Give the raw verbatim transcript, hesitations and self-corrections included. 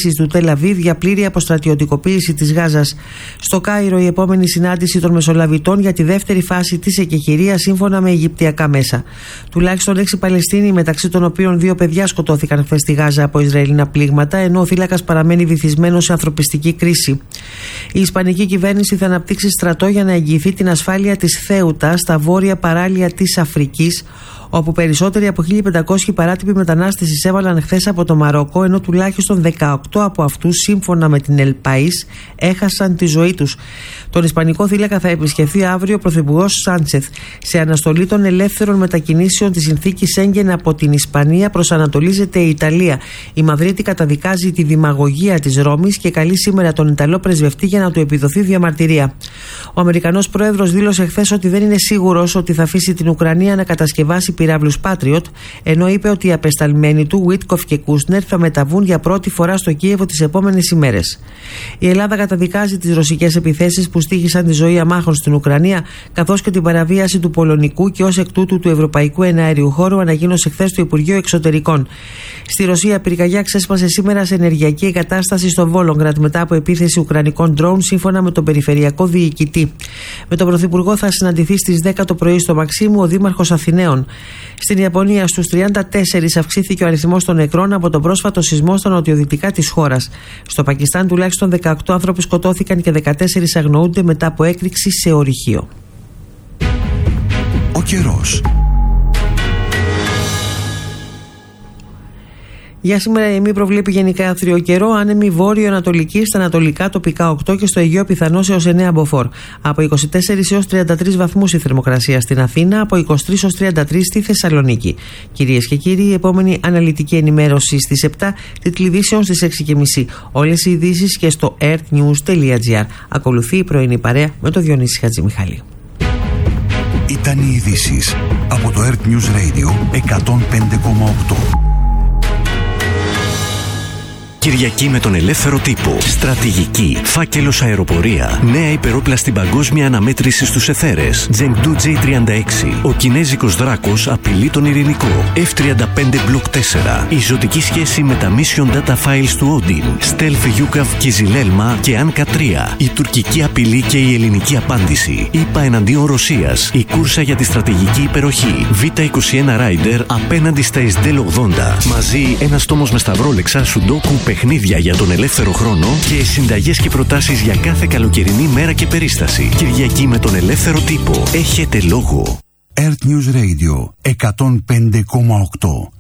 κινήσεις του Τελ Αβίβ για πλήρη αποστρατιωτικοποίηση της Γάζας. Στο Κάιρο, η επόμενη συνάντηση των Μεσολαβητών για τη δεύτερη φάση της εκεχηρίας σύμφωνα με αιγυπτιακά μέσα. Τουλάχιστον έξι Παλαιστίνοι, μεταξύ των οποίων δύο παιδιά, σκοτώθηκαν χθες στη Γάζα από Ισραηλινά πλήγματα, ενώ ο θύλακας παραμένει βυθισμένος σε ανθρωπιστική κρίση. Η Ισπανική κυβέρνηση θα αναπτύξει στρατό για να εγγυηθεί την ασφάλεια της Θέουτα στα βόρεια παράλια της Αφρικής, όπου περισσότεροι από χίλια πεντακόσιοι παράτυποι μετανάστες εισέβαλαν χθες από το Μαρόκο, ενώ τουλάχιστον δεκαοκτώ από αυτούς, σύμφωνα με την El País, έχασαν τη ζωή τους. Τον Ισπανικό θύλακα θα επισκεφθεί αύριο ο Πρωθυπουργός Σάντσεθ. Σε αναστολή των ελεύθερων μετακινήσεων της συνθήκης Σέγγεν από την Ισπανία προσανατολίζεται η Ιταλία. Η Μαδρίτη καταδικάζει τη δημαγωγία της Ρώμης και καλεί σήμερα τον Ιταλό πρεσβευτή για να του επιδοθεί διαμαρτυρία. Ο Αμερικανός πρόεδρος δήλωσε χθες ότι δεν είναι σίγουρος ότι θα αφήσει την Ουκρανία να κατασκευάσει πυράβλους Patriot, ενώ είπε ότι οι απεσταλμένοι του Βίτκοφ και Κούσνερ θα μεταβούν για πρώτη φορά στο Κίεβο τις επόμενες ημέρες. Η Ελλάδα καταδικάζει τις ρωσικές επιθέσεις που στοίχησαν τη ζωή αμάχων στην Ουκρανία, καθώς και την παραβίαση του πολωνικού και ως εκ τούτου του ευρωπαϊκού εναέριου χώρου, ανακοίνωσε χθες το Υπουργείο Εξωτερικών. Στη Ρωσία, πυρκαγιά ξέσπασε σήμερα σε ενεργειακή εγκατάσταση στο Βόλογκραντ μετά από επίθεση ουκρανικών ντρόουν, σύμφωνα με τον περιφερειακό διοικητή. Με τον Πρωθυπουργό θα συναντηθεί στις δέκα το πρωί στο Μαξίμου ο Δήμαρχος Αθηναίων. Στην Ιαπωνία, στους τριάντα τέσσερα αυξήθηκε ο αριθμός των νεκρών από τον πρόσφατο σεισμό στα νοτιοδυτικά της χώρας. Στο Πακιστάν, τουλάχιστον δεκαοκτώ άνθρωποι σκοτώθηκαν και δεκατέσσερα αγνοούνται μετά από έκρηξη σε ορυχείο. Ο καιρός. Για σήμερα η ΕΜΗ προβλέπει γενικά άθριο καιρό, άνεμη βόρειο-ανατολική, στα ανατολικά τοπικά οκτώ και στο Αιγαίο πιθανώς έως εννέα μποφόρ. Από είκοσι τέσσερις έως τριάντα τρεις βαθμούς η θερμοκρασία στην Αθήνα, από είκοσι τρεις έως τριάντα τρεις στη Θεσσαλονίκη. Κυρίες και κύριοι, η επόμενη αναλυτική ενημέρωση στις επτά, τίτλοι ειδήσεων στις έξι και μισή. Όλες οι ειδήσεις και στο earthnews τελεία gr. Ακολουθεί η πρωινή παρέα με τον Διονύση Χατζημιχάλη. Ήταν οι ειδήσεις από το Earth News Radio εκατόν πέντε κόμμα οκτώ. Κυριακή με τον ελεύθερο τύπο. Στρατηγική. Φάκελος αεροπορία. Νέα υπερόπλαστη παγκόσμια αναμέτρηση στους εθέρες. Chengdu τζέι τριάντα έξι. Ο κινέζικος δράκος απειλεί τον ειρηνικό. εφ τριάντα πέντε Block τέσσερα. Η ζωτική σχέση με τα Mission Data Files του Odin. Stealth Yukaf Kizilelma και Anka τρία. Η τουρκική απειλή και η ελληνική απάντηση. ΗΠΑ εναντίον Ρωσίας. Η κούρσα για τη στρατηγική υπεροχή. Β είκοσι ένα Rider απέναντι στα Ισδέλ ογδόντα. Μαζί ένας τόμος με σταυρόλεξα, σουντόκου, παιχνίδια για τον ελεύθερο χρόνο και συνταγές και προτάσεις για κάθε καλοκαιρινή μέρα και περίσταση. Κυριακή με τον ελεύθερο τύπο. Έχετε λόγο. Earth News Radio εκατόν πέντε κόμμα οκτώ.